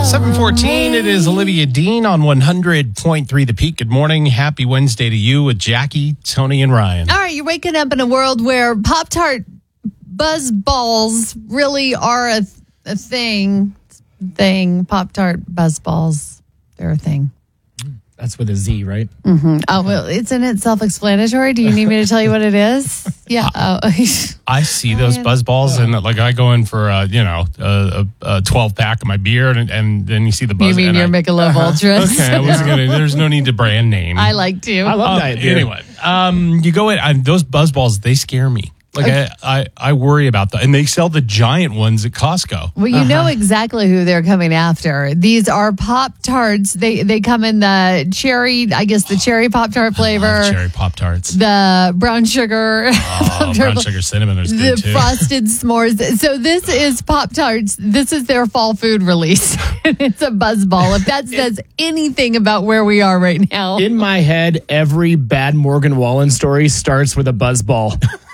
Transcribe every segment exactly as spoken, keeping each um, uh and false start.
seven fourteen, it is Olivia Dean on one hundred point three The Peak. Good morning. Happy Wednesday to you with Jackie, Tony, and Ryan. All right, you're waking up in a world where Pop-Tart buzz balls really are a, a thing. Thing. Pop-Tart buzz balls, they're a thing. That's with a Z, right? Mm-hmm. Oh, well, isn't it self-explanatory? Do you need me to tell you what it is? Yeah. Oh. I see those buzz balls, and like I go in for uh, you know a, a twelve pack of my beer, and, and then you see the buzz. You mean your I, Michelob uh-huh. Ultras? Okay, I wasn't gonna. There's no need to brand name. I like to. I love um, diet beer. Anyway, um, you go in. I, those buzz balls, they scare me. Like I, I, I worry about that, and they sell the giant ones at Costco. Well, you uh-huh. know exactly who they're coming after. These are Pop-Tarts. They they come in the cherry, I guess the cherry Pop-Tart flavor. Cherry Pop-Tarts. The brown sugar. Oh, brown sugar cinnamon is good the too. Frosted s'mores. So this is Pop-Tarts. This is their fall food release. It's a buzz ball. If that says anything about where we are right now. In my head, every bad Morgan Wallen story starts with a buzz ball.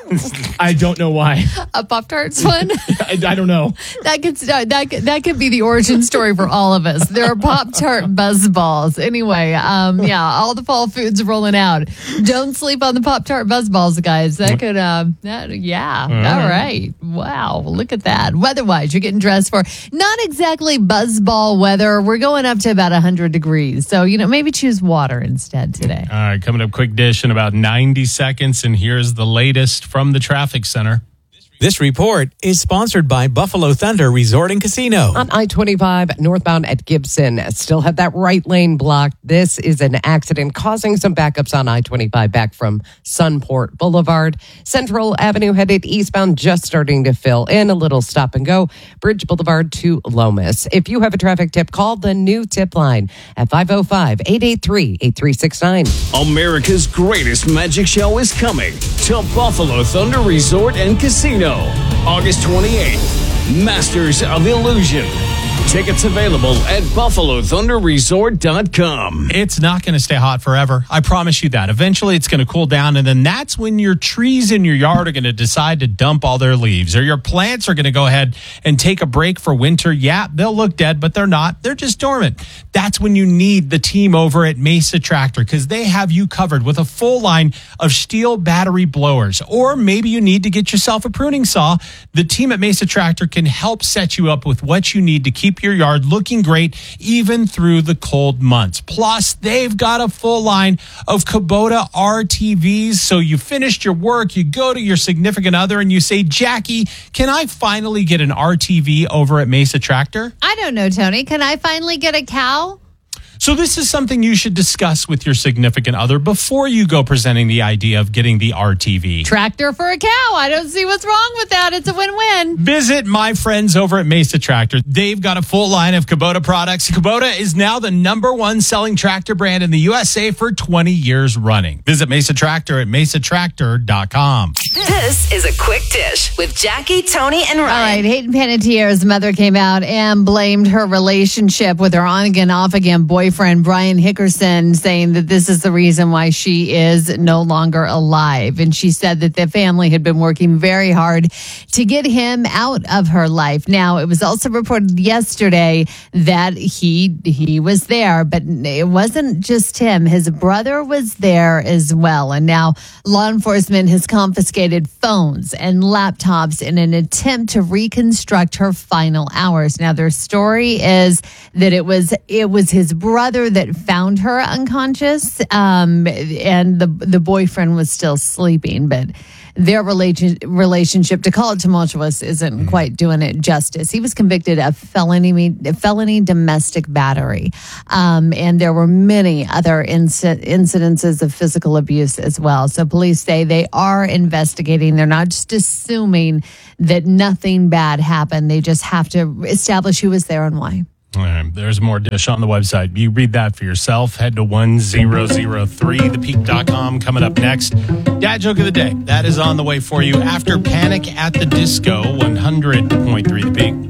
I don't know why. A Pop-Tarts one? I, I don't know. That could start, that could, that could be the origin story for all of us. There are Pop-Tart buzz balls. Anyway, um, yeah, all the fall foods rolling out. Don't sleep on the Pop-Tart buzz balls, guys. That could, uh, that, yeah. All right. all right. Wow. Look at that. Weather-wise, you're getting dressed for not exactly buzz ball weather. We're going up to about one hundred degrees. So, you know, maybe choose water instead today. All right. Coming up, quick dish in about ninety seconds. And here's the latest from the traffic center. This report is sponsored by Buffalo Thunder Resort and Casino. On I twenty-five northbound at Gibson, still have that right lane blocked. This is an accident causing some backups on I twenty-five back from Sunport Boulevard. Central Avenue headed eastbound, just starting to fill in. A little stop and go. Bridge Boulevard to Lomas. If you have a traffic tip, call the new tip line at five oh five, eight eight three, eight three six nine. America's greatest magic show is coming to Buffalo Thunder Resort and Casino. August twenty-eighth, Masters of Illusion. Tickets available at buffalo thunder resort dot com. It's not going to stay hot forever. I promise you that. Eventually, it's going to cool down, and then that's when your trees in your yard are going to decide to dump all their leaves, or your plants are going to go ahead and take a break for winter. Yeah, they'll look dead, but they're not. They're just dormant. That's when you need the team over at Mesa Tractor, because they have you covered with a full line of steel battery blowers. Or maybe you need to get yourself a pruning saw. The team at Mesa Tractor can help set you up with what you need to keep your yard looking great even through the cold months. Plus, they've got a full line of Kubota R T Vs. So you finished your work, you go to your significant other and you say, Jackie, can I finally get an R T V over at Mesa Tractor? I don't know, Tony. Can I finally get a cow? So this is something you should discuss with your significant other before you go presenting the idea of getting the R T V. Tractor for a cow. I don't see what's wrong with that. It's a win-win. Visit my friends over at Mesa Tractor. They've got a full line of Kubota products. Kubota is now the number one selling tractor brand in the U S A for twenty years running. Visit Mesa Tractor at mesa tractor dot com. This is a quick dish with Jackie, Tony, and Ryan. All right, Hayden Panettiere's mother came out and blamed her relationship with her on-again, off-again boyfriend, Brian Hickerson, saying that this is the reason why she is no longer alive. And she said that the family had been working very hard to get him out of her life. Now, it was also reported yesterday that he he was there, but it wasn't just him. His brother was there as well. And now law enforcement has confiscated phones and laptops in an attempt to reconstruct her final hours. Now, their story is that it was it was his brother that found her unconscious, um, and the the boyfriend was still sleeping, but their relation, relationship, to call it tumultuous, isn't quite doing it justice. He was convicted of felony felony domestic battery, um, and there were many other inc- incidences of physical abuse as well. So police say they are investigating. They're not just assuming that nothing bad happened. They just have to establish who was there and why. All right, there's more dish on the website. You read that for yourself. Head to one thousand three the peak dot com. Coming up next, Dad Joke of the Day. That is on the way for you after Panic at the Disco, one hundred point three The Peak.